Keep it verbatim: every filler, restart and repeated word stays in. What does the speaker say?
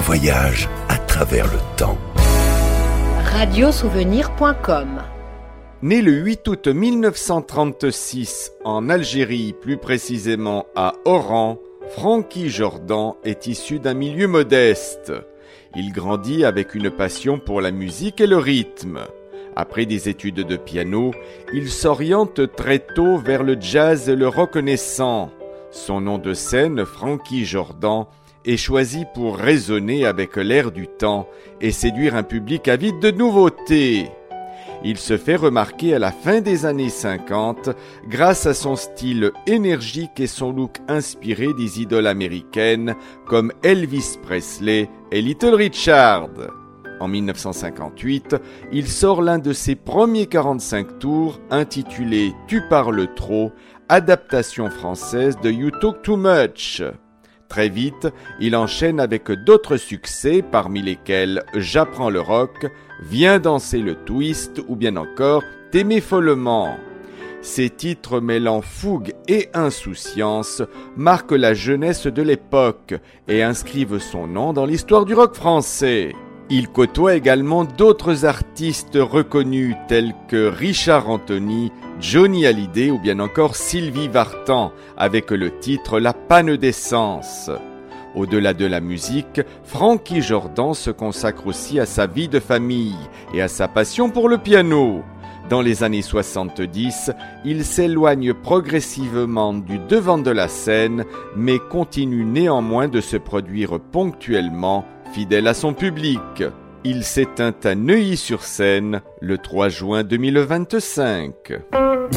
voyage à travers le temps. radiosouvenir point com. Né le huit août mille neuf cent trente-six en Algérie, plus précisément à Oran, Francky Jordan est issu d'un milieu modeste. Il grandit avec une passion pour la musique et le rythme. Après des études de piano, il s'oriente très tôt vers le jazz et le rock naissant. Son nom de scène, Francky Jordan, est choisi pour résonner avec l'air du temps et séduire un public avide de nouveautés. Il se fait remarquer à la fin des années cinquante grâce à son style énergique et son look inspiré des idoles américaines comme Elvis Presley et Little Richard. En mille neuf cent cinquante-huit, il sort l'un de ses premiers quarante-cinq tours intitulé « Tu parles trop », adaptation française de « You Talk Too Much ». Très vite, il enchaîne avec d'autres succès, parmi lesquels « J'apprends le rock », « Viens danser le twist » ou bien encore « T'aimer follement ». Ces titres mêlant fougue et insouciance marquent la jeunesse de l'époque et inscrivent son nom dans l'histoire du rock français. Il côtoie également d'autres artistes reconnus tels que Richard Anthony, Johnny Hallyday ou bien encore Sylvie Vartan avec le titre « La panne d'essence ». Au-delà de la musique, Francky Jordan se consacre aussi à sa vie de famille et à sa passion pour le piano. Dans les années soixante-dix, il s'éloigne progressivement du devant de la scène, mais continue néanmoins de se produire ponctuellement, fidèle à son public. Il s'éteint à Neuilly-sur-Seine le trois juin deux mille vingt-cinq.